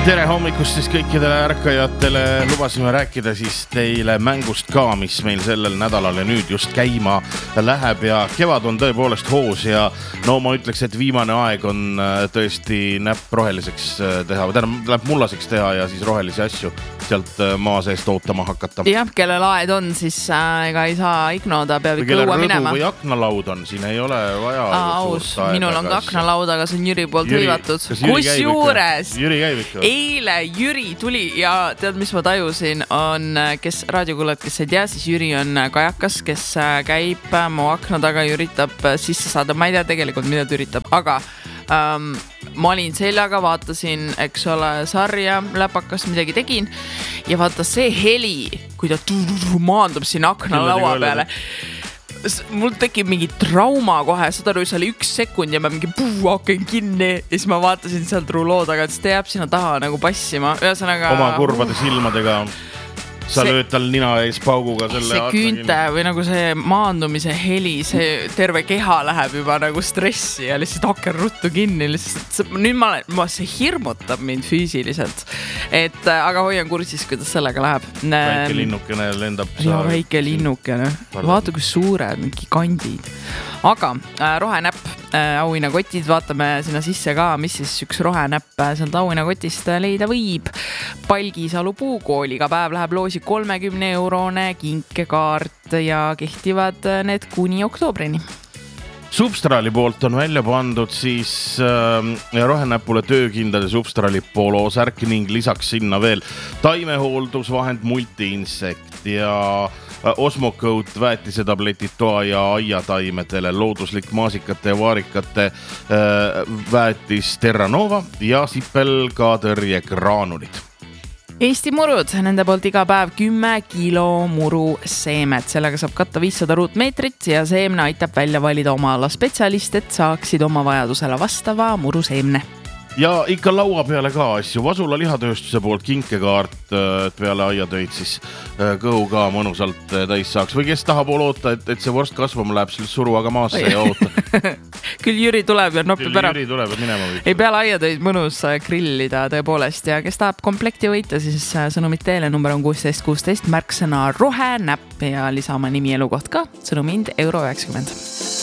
Tere hommikust siis kõikidele ärkajatele. Lubasime rääkida siis teile mängust ka, mis meil sellel nädalal ja nüüd just käima läheb ja kevad on tõepoolest hoos ja no ma ütleks, et viimane aeg on tõesti näpp roheliseks teha, läheb mullaseks teha ja siis rohelisi asju sealt maa seest ootama hakata. Jah, kellel aed on, siis ega ei saa ignoda, peab ikka õua minema. Või aknalaud on, siin ei ole vaja aus, minul on ka aknalaud, aga see on Jüri poolt hõivatud. Kus juures? Jüri käib ikka. Eile Jüri tuli ja tead, mis ma tajusin, on, kes raadiokuulajad, kes ei tea, siis Jüri on kajakas, kes käib mu akna taga ja üritab sisse saada. Ma ei tea tegelikult, mida ta üritab, aga ma olin seljaga, vaatasin, eks ole, sarja, läpakas midagi tegin ja vaata see heli, kui ta maandub sinna akna laua peale. Mul tekib mingi trauma kohe, saad aru, see oli 1 sekund ja ma mingi hakken kinni ja siis ma vaatasin sealt ruloo taga, et siis ta jääb sinna taha nagu passima. Ühesõnaga, oma kurvade silmadega sa lööd tal nina ees pauguga selle küünte või nagu see maandumise heli, see terve keha läheb juba nagu stressi ja lihtsalt hakken ruttu kinni. Nüüd see hirmutab mind füüsiliselt, aga hoian kursis, kuidas sellega läheb. Väike linnukene lendab. Ja väike linnukene. Vaata, kui suured, mingi kandid. Aga rohenäpp, auhinnakotid, vaatame sinna sisse ka, mis siis üks rohenäpp sealt auhinnakotist leida võib. Palgisalu puukooliga päev läheb loosi 30 € kinkekaart ja kehtivad need kuni oktoobrini. Substraali poolt on välja pandud siis rohenäpule töökindade Substraali polosärk ning lisaks sinna veel taimehooldusvahend multiinsekt ja Osmocoat väetisetabletid toa ja aiataimedele, looduslik maasikate ja vaarikate väetis Terranova ja Sipel ka tõrjegraanulid. Eesti murud, nende poolt iga päev 10 kilo muru seemet. Sellega saab katta 500 ruutmeetrit ja seemne aitab välja valida oma ala spetsialist, et saaksid oma vajadusele vastava muru seemne. Ja ikka laua peale ka asju. Vasula lihatööstuse poolt kinkekaart, et peale aiatöid siis kõhu ka mõnusalt täis saaks. Või kes tahab oota, et see vorst kasvama läheb, siis suru aga maasse ja oota. Küll Jüri tuleb ja nopib ära. Jüri tuleb ja minema võib. Ei peale aiatöid mõnus grillida tõepoolest ja kes tahab komplekti võita, siis sõnumid teele number on 1616, märksõna rohenäpp ja lisama nimi elukoht ka, sõnumind €90.